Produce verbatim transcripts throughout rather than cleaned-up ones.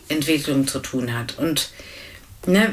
Entwicklung zu tun hat. Und ne,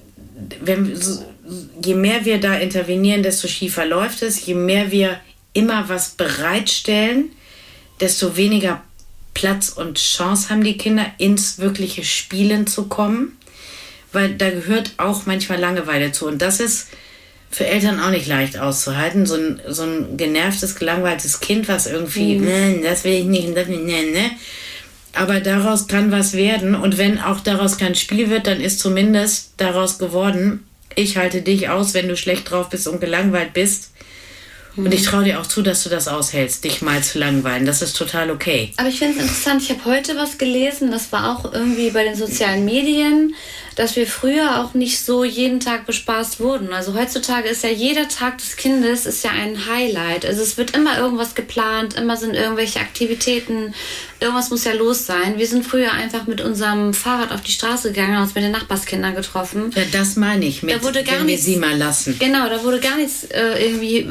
wenn, je mehr wir da intervenieren, desto schiefer läuft es. Je mehr wir immer was bereitstellen, desto weniger Platz und Chance haben die Kinder, ins wirkliche Spielen zu kommen. Weil da gehört auch manchmal Langeweile zu. Und das ist für Eltern auch nicht leicht auszuhalten. So ein, so ein genervtes, gelangweiltes Kind, was irgendwie, mhm. ne, das will ich nicht, das will ich nicht, ne. Aber daraus kann was werden. Und wenn auch daraus kein Spiel wird, dann ist zumindest daraus geworden, ich halte dich aus, wenn du schlecht drauf bist und gelangweilt bist. Und ich traue dir auch zu, dass du das aushältst, dich mal zu langweilen. Das ist total okay. Aber ich finde es interessant, ich habe heute was gelesen, das war auch irgendwie bei den sozialen Medien, dass wir früher auch nicht so jeden Tag bespaßt wurden. Also heutzutage ist ja jeder Tag des Kindes ist ja ein Highlight. Also es wird immer irgendwas geplant, immer sind irgendwelche Aktivitäten, irgendwas muss ja los sein. Wir sind früher einfach mit unserem Fahrrad auf die Straße gegangen, haben uns mit den Nachbarskindern getroffen. Ja, das meine ich, mit, da wurde gar wenn nichts, wir sie mal lassen. Genau, da wurde gar nichts äh, irgendwie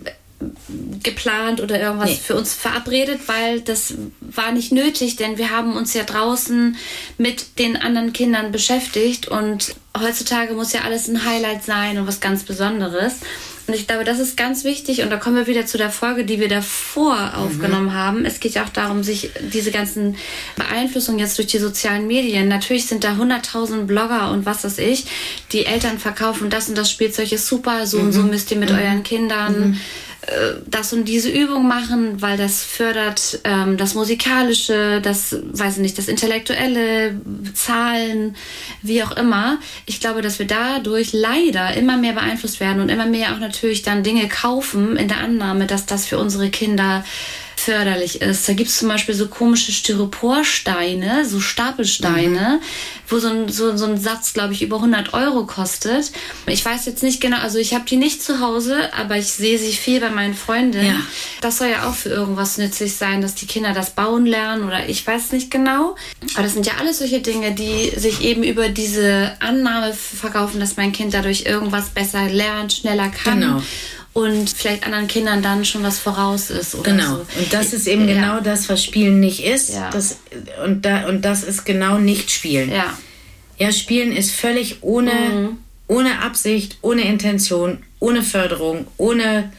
geplant oder irgendwas nee. für uns verabredet, weil das war nicht nötig, denn wir haben uns ja draußen mit den anderen Kindern beschäftigt und heutzutage muss ja alles ein Highlight sein und was ganz Besonderes. Und ich glaube, das ist ganz wichtig und da kommen wir wieder zu der Folge, die wir davor aufgenommen mhm. haben. Es geht ja auch darum, sich diese ganzen Beeinflussungen jetzt durch die sozialen Medien, natürlich sind da hunderttausend Blogger und was weiß ich, die Eltern verkaufen, das und das Spielzeug ist super, so mhm. und so müsst ihr mit mhm. euren Kindern mhm. das und diese Übung machen, weil das fördert ähm, das Musikalische, das, weiß ich nicht, das Intellektuelle, Zahlen, wie auch immer. Ich glaube, dass wir dadurch leider immer mehr beeinflusst werden und immer mehr auch natürlich dann Dinge kaufen in der Annahme, dass das für unsere Kinder förderlich ist. Da gibt es zum Beispiel so komische Styroporsteine, so Stapelsteine, mhm. wo so ein, so, so ein Satz, glaube ich, über hundert Euro kostet. Ich weiß jetzt nicht genau, also ich habe die nicht zu Hause, aber ich sehe sie viel bei meinen Freundinnen. Ja. Das soll ja auch für irgendwas nützlich sein, dass die Kinder das bauen lernen oder ich weiß nicht genau. Aber das sind ja alles solche Dinge, die sich eben über diese Annahme verkaufen, dass mein Kind dadurch irgendwas besser lernt, schneller kann. Genau. Und vielleicht anderen Kindern dann schon was voraus ist. Oder genau. So. Und das ist eben ja. genau das, was Spielen nicht ist. Ja. Das, und, da, und das ist genau nicht Spielen. Ja, ja Spielen ist völlig ohne, mhm. ohne Absicht, ohne Intention, ohne Förderung, ohne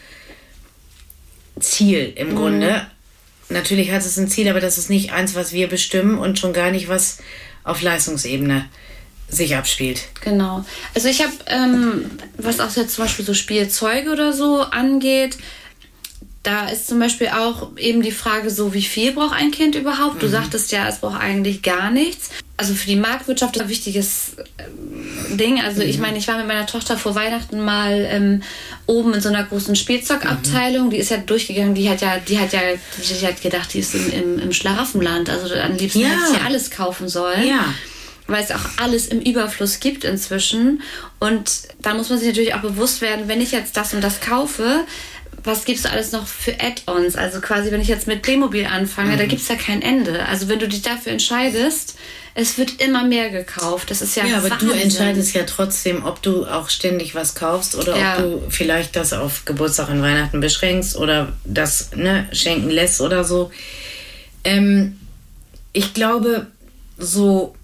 Ziel im mhm. Grunde. Natürlich hat es ein Ziel, aber das ist nicht eins, was wir bestimmen und schon gar nicht, was auf Leistungsebene sich abspielt. Genau. Also ich habe, ähm, was auch jetzt zum Beispiel so Spielzeuge oder so angeht, da ist zum Beispiel auch eben die Frage so, wie viel braucht ein Kind überhaupt? Du mhm. sagtest ja, es braucht eigentlich gar nichts. Also für die Marktwirtschaft ist ein wichtiges ähm, Ding. Also mhm. ich meine, ich war mit meiner Tochter vor Weihnachten mal ähm, oben in so einer großen Spielzeugabteilung. Mhm. Die ist ja durchgegangen, die hat ja, die hat ja, die hat gedacht, die ist im, im, im Schlaraffenland. Also am liebsten ja. hätte sie alles kaufen sollen. Ja. Weil es auch alles im Überfluss gibt inzwischen. Und da muss man sich natürlich auch bewusst werden, wenn ich jetzt das und das kaufe, was gibst du alles noch für Add-ons? Also quasi, wenn ich jetzt mit Playmobil anfange, mhm. da gibt es ja kein Ende. Also wenn du dich dafür entscheidest, es wird immer mehr gekauft. Das ist ja Ja, aber Wahnsinn. du entscheidest ja trotzdem, ob du auch ständig was kaufst oder ja. ob du vielleicht das auf Geburtstag und Weihnachten beschränkst oder das ne, schenken lässt oder so. Ähm, ich glaube, so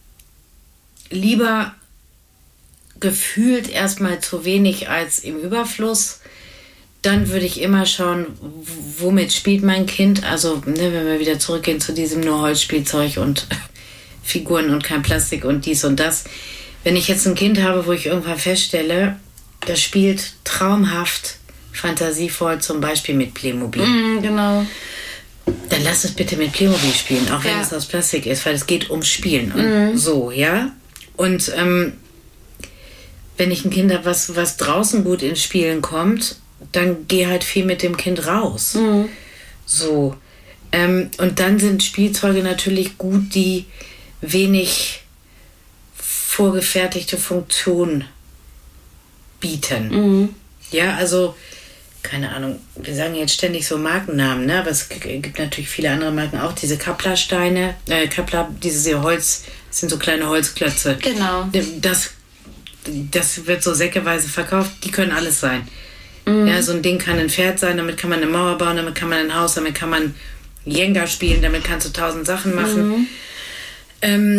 lieber gefühlt erstmal zu wenig als im Überfluss. Dann würde ich immer schauen, womit spielt mein Kind. Also, ne, wenn wir wieder zurückgehen zu diesem nur Holzspielzeug und Figuren und kein Plastik und dies und das. Wenn ich jetzt ein Kind habe, wo ich irgendwann feststelle, das spielt traumhaft, fantasievoll, zum Beispiel mit Playmobil. Mm, genau. Dann lass es bitte mit Playmobil spielen, auch wenn ja. es aus Plastik ist, weil es geht ums Spielen und mm. so, ja. Und ähm, wenn ich ein Kind habe, was, was draußen gut ins Spielen kommt, dann geh halt viel mit dem Kind raus. Mhm. So. Ähm, und dann sind Spielzeuge natürlich gut, die wenig vorgefertigte Funktion bieten. Mhm. Ja, also, keine Ahnung, wir sagen jetzt ständig so Markennamen, ne? Aber es gibt natürlich viele andere Marken auch. Diese Kapplersteine, äh, Kappler, diese Holz, das sind so kleine Holzklötze. Genau. Das, das wird so säckeweise verkauft, die können alles sein. Mhm. Ja, so ein Ding kann ein Pferd sein, damit kann man eine Mauer bauen, damit kann man ein Haus, damit kann man Jenga spielen, damit kannst du tausend Sachen machen. Mhm. Ähm,